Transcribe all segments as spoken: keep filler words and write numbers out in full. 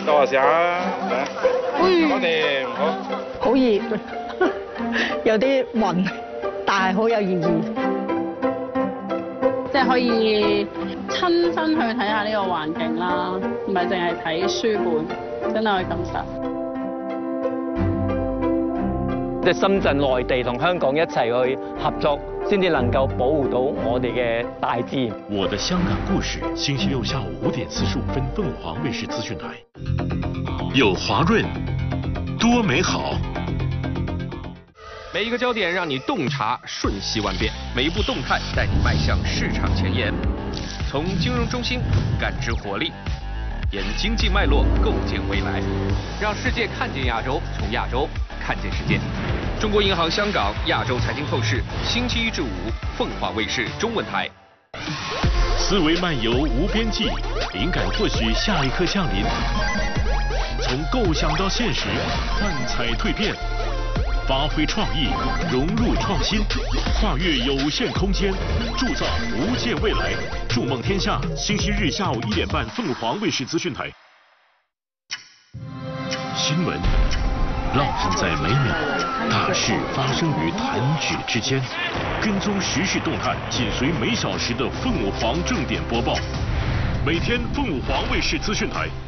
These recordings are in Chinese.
坐下啊！我哋唔好。 好熱，有啲暈，但係好有意義。 即係可以親身去睇下呢個環境啦，唔係淨係睇書本，真係去感受。 即係深圳、內地同香港一齊去合作，先至能夠保護到我哋嘅大自然。 我的香港故事，星期六下午五點四十五分，鳳凰衛視資訊台。有華潤，多美好。 每一個焦點讓你洞察瞬息萬變，每一步動態帶你邁向市場前沿。從金融中心感知活力，沿經濟脈絡構建未來，讓世界看見亞洲，從亞洲看見世界。中國銀行香港亞洲財經透視，星期一至五，鳳凰衛視中文台。 思維漫遊無邊際，靈感或許下一刻降臨。從構想到現實，幻彩蛻變，發揮創意，融入創新，跨越有限空間，鑄造無界未來。築夢天下，星期日下午一點半，鳳凰衛視資訊台。新聞烙印在每秒，大事發生於彈指之間。跟蹤時事動態，緊隨每小時的鳳凰正點播報。每天鳳凰衛視資訊台。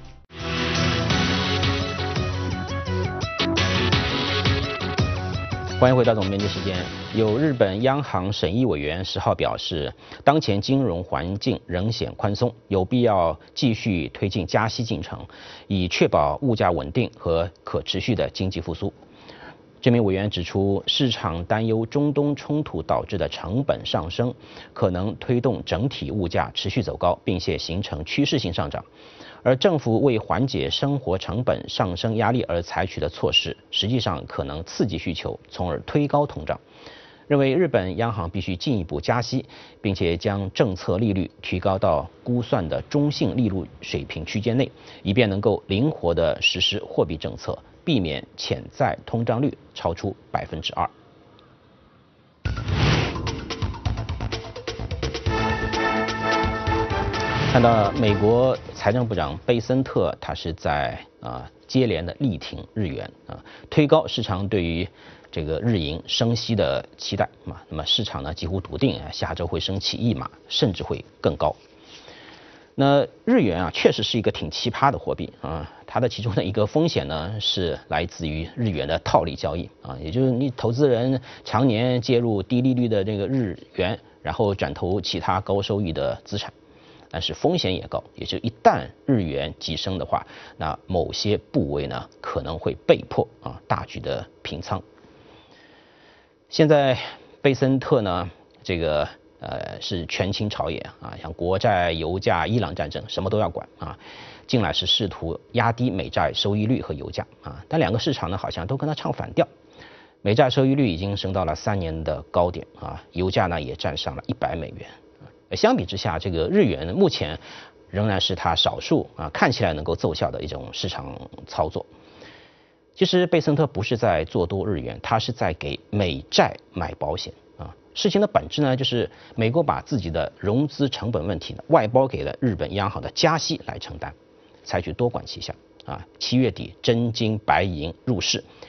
欢迎回到总编辑时间。有日本央行审议委员十号表示，当前金融环境仍显宽松，有必要继续推进加息进程，以确保物价稳定和可持续的经济复苏。这名委员指出，市场担忧中东冲突导致的成本上升，可能推动整体物价持续走高，并且形成趋势性上涨。而政府为缓解生活成本上升压力而采取的措施，实际上可能刺激需求，从而推高通胀。认为日本央行必须进一步加息，并且将政策利率提高到估算的中性利率水平区间内，以便能够灵活地实施货币政策，避免潜在通胀率超出百分之二。看到美国财政部长贝森特，他是在啊、呃、接连的力挺日元啊、呃，推高市场对于这个日银升息的期待嘛。那么市场呢几乎笃定啊，下周会升起一码，甚至会更高。那日元啊，确实是一个挺奇葩的货币啊，它的其中的一个风险呢是来自于日元的套利交易啊，也就是你投资人常年介入低利率的这个日元，然后转投其他高收益的资产。但是风险也高，也就一旦日元急升的话，那某些部位呢可能会被迫啊大举的平仓。现在贝森特呢，这个呃是权倾朝野啊，像国债、油价、伊朗战争什么都要管啊。近来是试图压低美债收益率和油价啊，但两个市场呢好像都跟他唱反调。美债收益率已经升到了三年的高点啊，油价呢也站上了一百美元。相比之下，这个日元目前仍然是它少数啊看起来能够奏效的一种市场操作。其实贝森特不是在做多日元，他是在给美债买保险啊。事情的本质呢，就是美国把自己的融资成本问题呢外包给了日本央行的加息来承担，采取多管齐下啊。七月底真金白银入市，